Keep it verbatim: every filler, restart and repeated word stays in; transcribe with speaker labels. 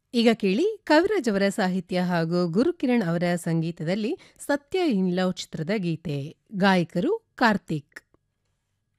Speaker 1: ಈಗ ಕೇಳಿ ಕವಿರಾಜ್ ಅವರ ಸಾಹಿತ್ಯ ಹಾಗೂ ಗುರುಕಿರಣ್ ಅವರ ಸಂಗೀತದಲ್ಲಿ ಸತ್ಯ ಇನ್ ಲವ್ ಚಿತ್ರದ ಗೀತೆ. ಗಾಯಕರು ಕಾರ್ತಿಕ್.